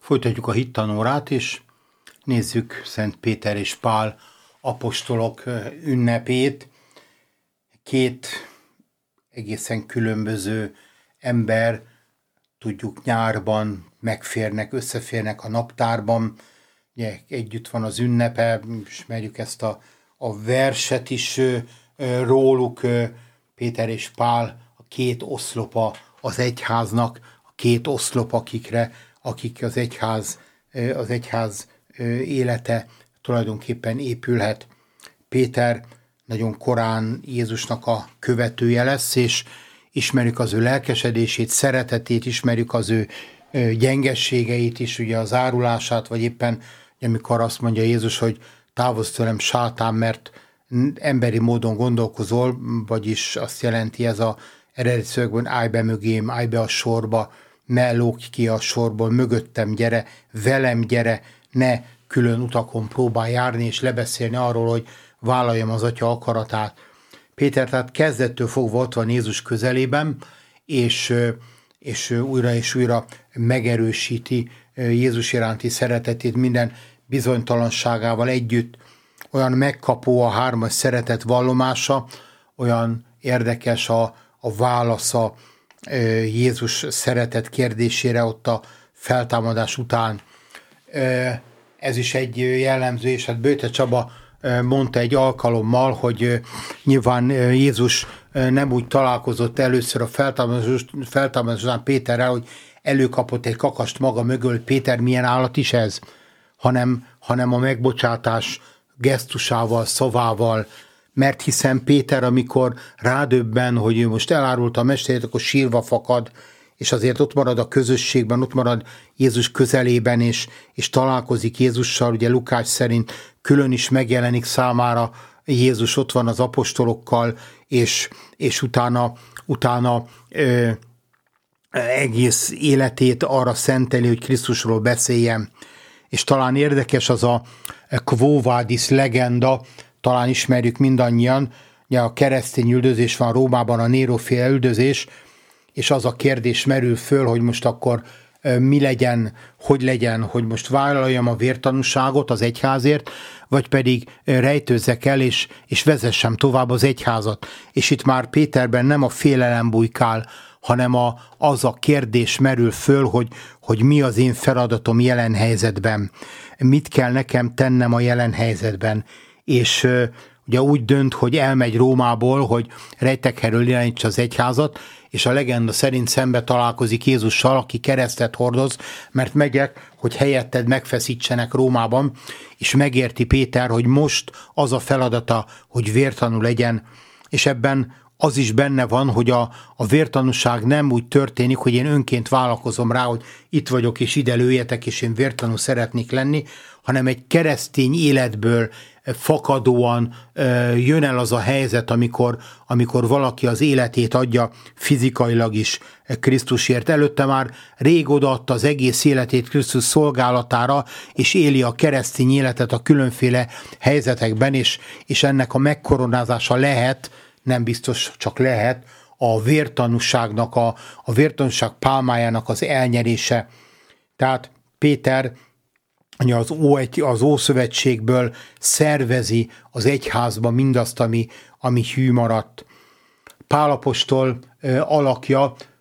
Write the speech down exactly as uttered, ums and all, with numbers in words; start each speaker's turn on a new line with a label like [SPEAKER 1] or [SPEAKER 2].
[SPEAKER 1] Folytatjuk a hittanórát, és nézzük Szent Péter és Pál apostolok ünnepét. Két egészen különböző ember, tudjuk, nyárban megférnek, összeférnek a naptárban, ugye, együtt van az ünnepe, ismerjük ezt a, a verset is róluk, Péter és Pál, a két oszlopa az egyháznak, a két oszlop, akikre, akik az egyház, az egyház élete tulajdonképpen épülhet. Péter nagyon korán Jézusnak a követője lesz, és ismerjük az ő lelkesedését, szeretetét, ismerjük az ő gyengességeit is, ugye az árulását, vagy éppen amikor azt mondja Jézus, hogy távozz tőlem, sátán, mert emberi módon gondolkozol, vagyis azt jelenti ez a eredeti szövegben, állj be mögém, állj be a sorba, ne lógj ki a sorból, mögöttem gyere, velem gyere, ne külön utakon próbálj járni, és lebeszélni arról, hogy vállaljam az Atya akaratát. Péter tehát kezdettől fogva ott van Jézus közelében, és, és újra és újra megerősíti Jézus iránti szeretetét minden bizonytalanságával együtt. Olyan megkapó a hármas szeretet vallomása, olyan érdekes a, a válasza Jézus szeretet kérdésére ott a feltámadás után. Ez is egy jellemző, és hát Böjte Csaba mondta egy alkalommal, hogy nyilván Jézus nem úgy találkozott először a feltámadás, feltámadás után Péterrel, hogy előkapott egy kakast maga mögül, hogy Péter, milyen állat is ez, hanem, hanem a megbocsátás gesztusával, szavával, mert hiszen Péter, amikor rádöbben, hogy ő most elárulta a mesterét, akkor sírva fakad, és azért ott marad a közösségben, ott marad Jézus közelében, és, és találkozik Jézussal, ugye Lukács szerint külön is megjelenik számára Jézus, ott van az apostolokkal, és, és utána, utána ö, egész életét arra szenteli, hogy Krisztusról beszéljen. És talán érdekes az a Quo Vadis legenda, talán ismerjük mindannyian, ugye a keresztény üldözés van Rómában, a Néró-féle üldözés, és az a kérdés merül föl, hogy most akkor mi legyen, hogy legyen, hogy most vállaljam a vértanúságot az egyházért, vagy pedig rejtőzzek el, és, és vezessem tovább az egyházat. És itt már Péterben nem a félelem bujkál, hanem a, az a kérdés merül föl, hogy, hogy mi az én feladatom jelen helyzetben. Mit kell nekem tennem a jelen helyzetben. És uh, ugye úgy dönt, hogy elmegy Rómából, hogy rejtekherről irányítsa az egyházat, és a legenda szerint szembe találkozik Jézussal, aki keresztet hordoz, mert megyek, hogy helyetted megfeszítsenek Rómában, és megérti Péter, hogy most az a feladata, hogy vértanú legyen, és ebben az is benne van, hogy a, a vértanúság nem úgy történik, hogy én önként vállalkozom rá, hogy itt vagyok, és ide lőjetek, és én vértanú szeretnék lenni, hanem egy keresztény életből fakadóan jön el az a helyzet, amikor, amikor valaki az életét adja fizikailag is Krisztusért. Előtte már rég odaadta az egész életét Krisztus szolgálatára, és éli a keresztény életet a különféle helyzetekben, és, és ennek a megkoronázása lehet, nem biztos, csak lehet, a vértanúságnak, a, a vértanúság pálmájának az elnyerése. Tehát Péter az, Ó, az Ószövetségből szervezi az egyházba mindazt, ami, ami hű maradt. Pál apostol alakja